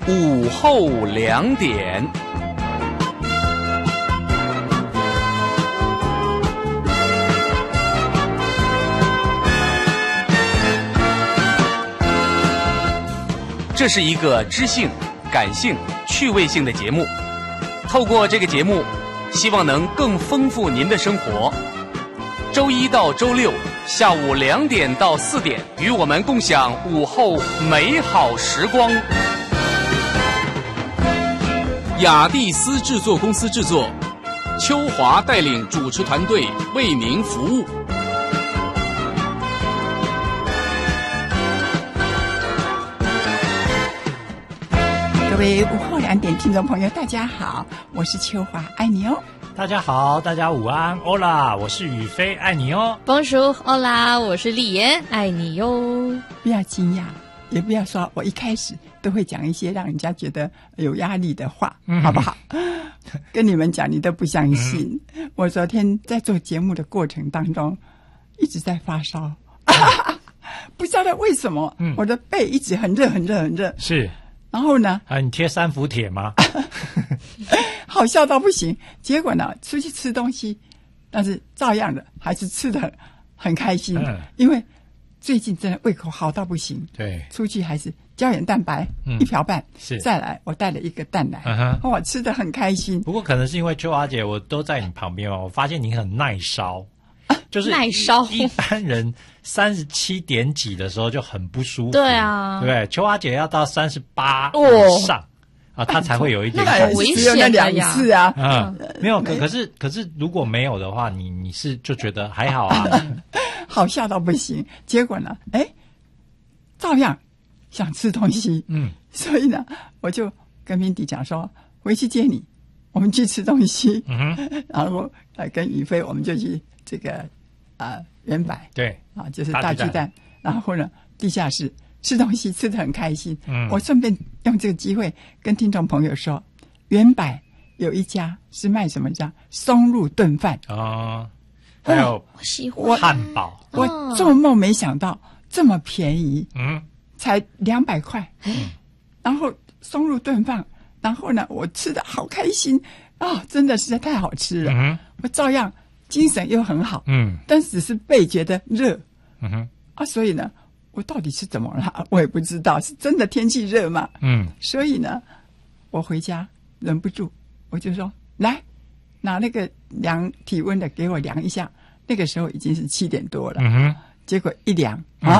午后2点。这是一个知性、感性、趣味性的节目。透过这个节目，希望能更丰富您的生活。周一到周六下午2点到4点，与我们共享午后美好时光。雅蒂斯制作公司制作，秋华带领主持团队为您服务。 各位午后2点听众朋友，大家好，我是秋华，爱你哦。 大家好，大家午安，欧啦，我是宇飞，爱你哦。 Bonjour， 欧啦，我是丽妍，爱你哟。 不要惊讶，也不要说我一开始都会讲一些让人家觉得有压力的话，好不好？跟你们讲，你都不相信。我昨天在做节目的过程当中，一直在发烧，不知道为什么，我的背一直很热，很热，很热。 是。 然后呢？ 你贴3伏帖吗？ 好笑到不行。结果呢，出去吃东西，但是照样的还是吃得很开心。因为最近真的胃口好到不行。 对， 出去还是胶原蛋白1瓢半， 是。 再来，我带了一个蛋奶，我吃得很开心。 不过可能是因为秋华姐我都在你旁边嘛，我发现你很耐烧。就是耐烧， 一般人37点几的时候就很不舒服， 对啊， 对不对？秋华姐要到38以上她才会有一点很危险的呀。2次啊， 没有，可是如果没有的话，你是就觉得还好啊， 好笑到不行。结果呢，照样想吃东西，所以呢，我就跟Mindy讲说，回去接你，我们去吃东西，然后跟宇飞我们就去这个原百， 对就是大巨蛋，然后呢地下室吃东西，吃得很开心。我顺便用这个机会跟听众朋友说，原百有一家是卖什么叫松露炖饭还有汉堡， 我做梦没想到这么便宜，才200块，然后松露炖饭，然后呢我吃得好开心真的实在太好吃了，我照样精神又很好，但只是背觉得热，所以呢，我到底是怎么了？我也不知道，是真的天气热嘛，所以呢，我回家忍不住，我就说来拿那个量体温的给我量一下，那个时候已经是7点多了，结果一量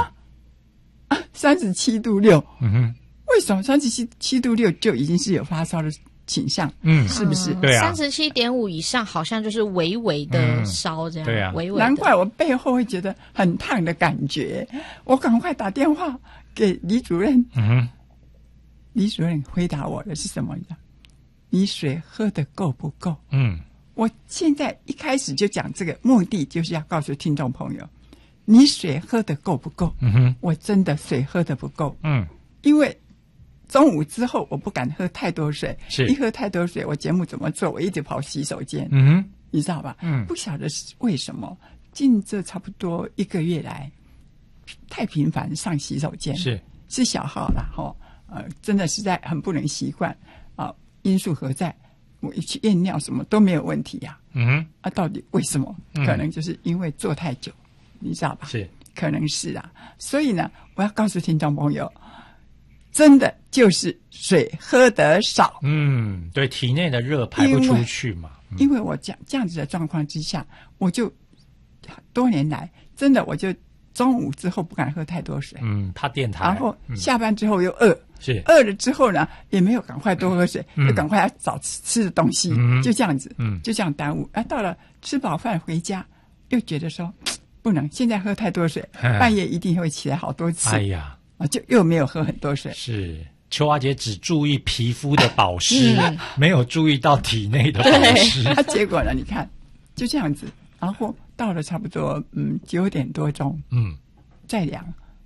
37度6，为什么37度6就已经是有发烧的倾向，是不是？ 对啊 ，37.5以上好像就是微微的烧这样， 对啊， 微微的。 难怪我背后会觉得很烫的感觉，我赶快打电话给李主任，李主任回答我的是什么？你水喝得够不够？我现在一开始就讲这个目的，就是要告诉听众朋友，你水喝得够不够？我真的水喝得不够，因为中午之后我不敢喝太多水，一喝太多水我节目怎么做？我一直跑洗手间，你知道吧？不晓得是为什么，近这差不多1个月来太频繁上洗手间，是小号了真的实在很不能习惯因素何在？我一去验尿什么都没有问题呀，到底为什么？可能就是因为坐太久，你知道吧？ 是， 可能是所以呢，我要告诉听众朋友，真的就是水喝得少， 对，体内的热排不出去嘛。 因为我这样子的状况之下，我就多年来真的我就中午之后不敢喝太多水， 怕电台， 然后下班之后又饿，饿了之后呢也没有赶快多喝水，就赶快要找吃的东西，就这样子，就这样耽误。到了吃饱饭回家，又觉得说不能，现在喝太多水，半夜一定会起来好多次。 哎呀， 就又没有喝很多水。 是，秋华姐只注意皮肤的保湿，没有注意到体内的保湿。 结果呢，你看就这样子，然后到了差不多9点多钟，再量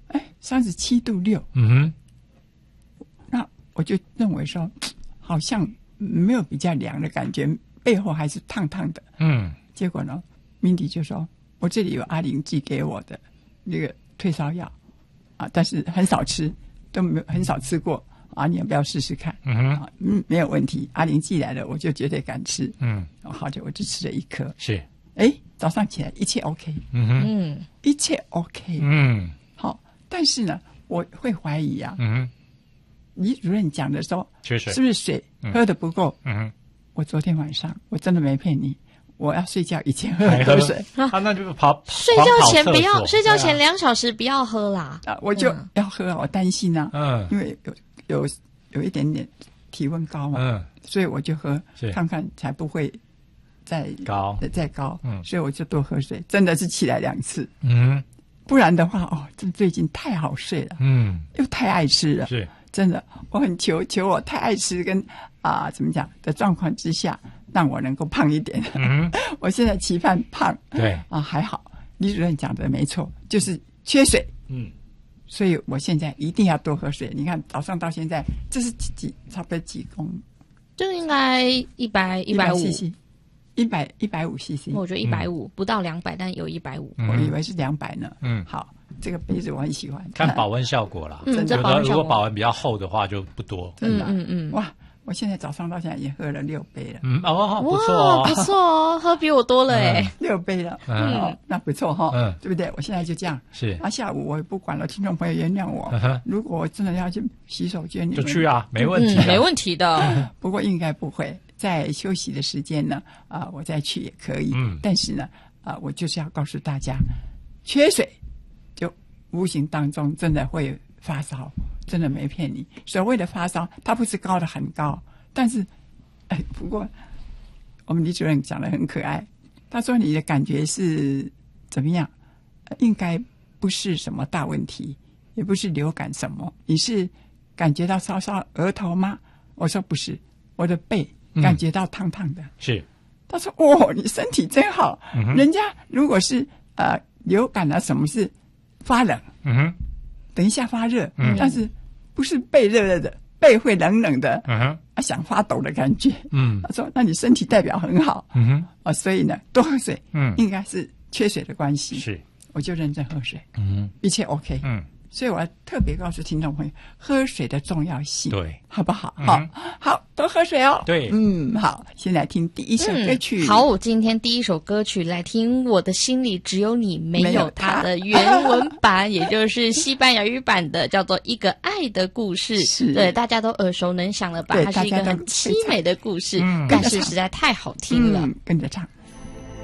，37度6，那我就认为说好像没有比较凉的感觉，背后还是烫烫的。结果呢，Mindy就说我这里有阿玲寄给我的那个退烧药但是很少吃，都没有很少吃过， 阿玲要不要试试看？没有问题。阿玲寄来了，我就绝对敢吃。好久我就吃了1颗。 是， 早上起来一切 OK。一切 OK。好，但是呢，我会怀疑啊。李主任讲的说， 缺水是不是水喝的不够？我昨天晚上我真的没骗你，我要睡觉以前喝很多水。 那就睡觉前不要，睡觉前2小时不要喝啦。 我就要喝，我担心啊。因为有一点点体温高嘛。所以我就喝，看看才不会再高。所以我就多喝水，真的是起来2次。不然的话，这最近太好睡了。又太爱吃了。是。真的，我很求我太爱吃跟怎么讲的状况之下，让我能够胖一点。我现在期盼胖。对还好，李主任讲的没错，就是缺水。所以我现在一定要多喝水。你看早上到现在，这是差不多几公？ 就应该100 cc。150 cc。 我觉得150，不到200，但有150。 我以为是200呢。好。这个杯子我很喜欢， 看保温效果啦。 有的如果保温比较厚的话就不多。 真的。哇！我现在早上到现在也喝了6杯了。 不错不错哦，喝比我多了 6杯了。那不错哈。对不对？我现在就这样。是。下午我也不管了，听众朋友原谅我。如果我真的要去洗手间， 就去啊，没问题， 没问题的。 不过应该不会，在休息的时间呢，我再去也可以。但是呢，我就是要告诉大家，缺水。无形当中真的会发烧，真的没骗你。所谓的发烧，它不是高的很高，但是，不过我们李主任讲得很可爱。他说你的感觉是怎么样？应该不是什么大问题，也不是流感什么。你是感觉到烧额头吗？我说不是，我的背感觉到烫烫的。是。他说你身体真好。人家如果是流感什么是发冷，等一下发热，但是不是背热热的，背会冷冷的，想发抖的感觉。他说那你身体代表很好。所以呢多喝水，应该是缺水的关系。是，我就认真喝水，一切 OK。所以我要特别告诉听众朋友，喝水的重要性，对，好不好？好，多喝水哦。对，好，先来听第一首歌曲。 好，今天第一首歌曲来听《我的心里只有你》，没有它的原文版，也就是西班牙语版的，叫做《一个爱的故事》。对，大家都耳熟能详了吧？它是一个很凄美的故事，但是实在太好听了。 跟着唱。